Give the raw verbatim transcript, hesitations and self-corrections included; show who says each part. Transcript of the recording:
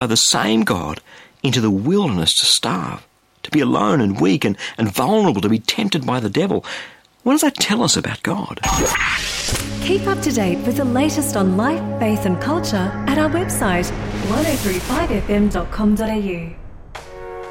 Speaker 1: the same God into the wilderness to starve, to be alone and weak and, and vulnerable, to be tempted by the devil. What does that tell us about God?
Speaker 2: Keep up to date with the latest on life, faith and culture at our website, ten thirty-five f m dot com dot a u.